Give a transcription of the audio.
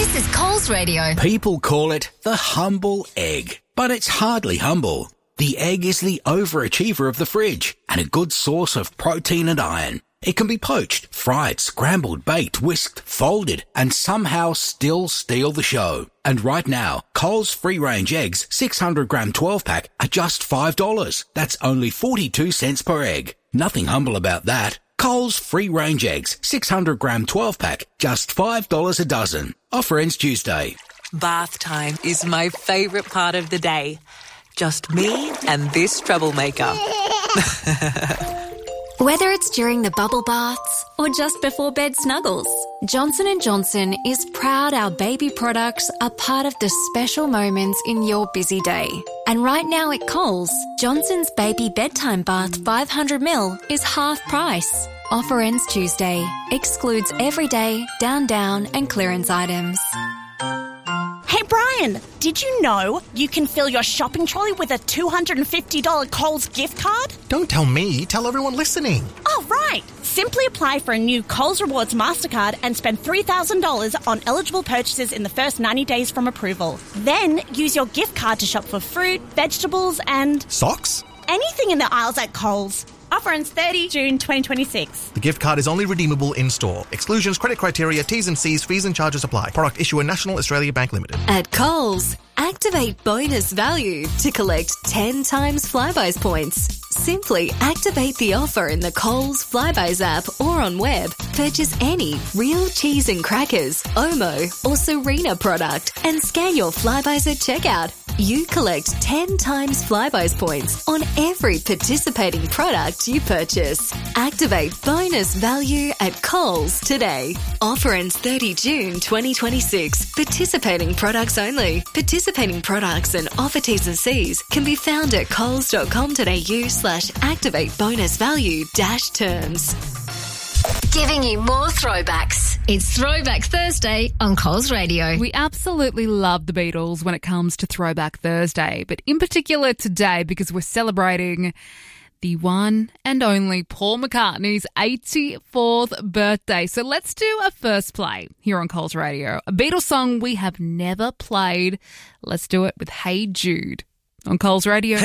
This is Coles Radio. People call it the humble egg, but it's hardly humble. The egg is the overachiever of the fridge and a good source of protein and iron. It can be poached, fried, scrambled, baked, whisked, folded, and somehow still steal the show. And right now, Coles free-range eggs 600-gram 12-pack are just $5. That's only 42 cents per egg. Nothing humble about that. Coles free-range eggs 600-gram 12-pack, just $5 a dozen. Offer ends Tuesday. Bath time is my favourite part of the day. Just me and this troublemaker. Whether it's during the bubble baths or just before bed snuggles, Johnson & Johnson is proud our baby products are part of the special moments in your busy day. And right now at Coles, Johnson's Baby Bedtime Bath 500ml is half price. Offer ends Tuesday. Excludes everyday, down, and clearance items. Hey Brian, did you know you can fill your shopping trolley with a $250 Coles gift card? Don't tell me, tell everyone listening. Oh, right. Simply apply for a new Coles Rewards MasterCard and spend $3,000 on eligible purchases in the first 90 days from approval. Then use your gift card to shop for fruit, vegetables and... Socks? anything in the aisles at Coles. Offer ends 30 June 2026. The gift card is only redeemable in-store. Exclusions, credit criteria, T's and C's, fees and charges apply. Product issuer National Australia Bank Limited. At Coles, activate bonus value to collect 10 times Flybuys points. Simply activate the offer in the Coles Flybuys app or on web. Purchase any real cheese and crackers, Omo or Serena product and scan your Flybuys at checkout. You collect 10 times Flybuys points on every participating product you purchase. Activate bonus value at Coles today. Offer ends 30 June 2026. Participating products only. Participating products and offer T's and C's can be found at coles.com.au/activate bonus value -terms. Giving you more throwbacks. It's Throwback Thursday on Coles Radio. We absolutely love the Beatles when it comes to Throwback Thursday, but in particular today because we're celebrating the one and only Paul McCartney's 84th birthday. So let's do a first play here on Coles Radio. A Beatles song we have never played. Let's do it with Hey Jude on Coles Radio.